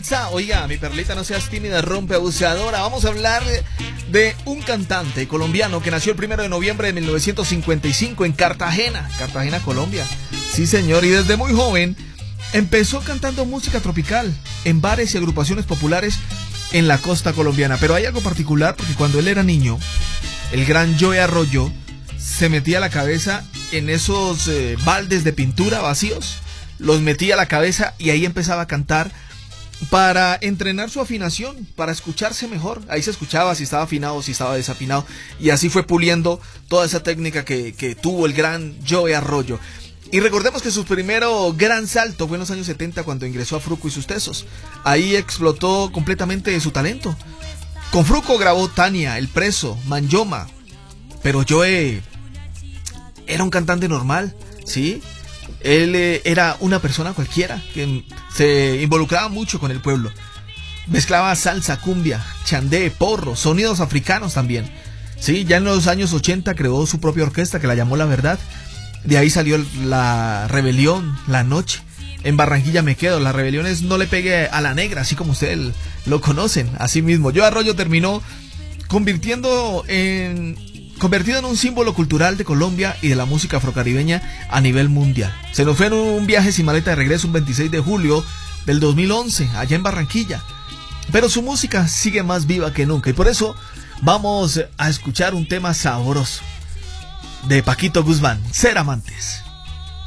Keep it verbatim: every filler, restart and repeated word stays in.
salsa. Oiga, mi perlita, no seas tímida, rompe abusadora. Vamos a hablar de un cantante colombiano que nació el primero de noviembre de mil novecientos cincuenta y cinco en Cartagena, Cartagena, Colombia. Sí, señor, y desde muy joven empezó cantando música tropical en bares y agrupaciones populares en la costa colombiana. Pero hay algo particular porque cuando él era niño, el gran Joe Arroyo se metía la cabeza en esos eh, baldes de pintura vacíos, los metía a la cabeza y ahí empezaba a cantar para entrenar su afinación, para escucharse mejor. Ahí se escuchaba si estaba afinado o si estaba desafinado, y así fue puliendo toda esa técnica que, que tuvo el gran Joe Arroyo. Y recordemos que su primero gran salto fue en los años setenta, cuando ingresó a Fruco y sus Tesos. Ahí explotó completamente su talento. Con Fruco grabó Tania, El Preso, Manyoma, pero Joe era un cantante normal, ¿sí? Él eh, era una persona cualquiera que se involucraba mucho con el pueblo. Mezclaba salsa, cumbia, chandé, porro, sonidos africanos también. Sí, ya en los años ochenta creó su propia orquesta que la llamó La Verdad. De ahí salió La Rebelión, La Noche. En Barranquilla Me Quedo. La Rebelión es No le pegue a la negra, así como ustedes lo conocen. Así mismo, Joe Arroyo terminó convirtiendo en... convertido en un símbolo cultural de Colombia y de la música afrocaribeña a nivel mundial. Se nos fue en un viaje sin maleta de regreso un veintiséis de julio del dos mil once, allá en Barranquilla. Pero su música sigue más viva que nunca, y por eso vamos a escuchar un tema sabroso de Paquito Guzmán, Ser Amantes.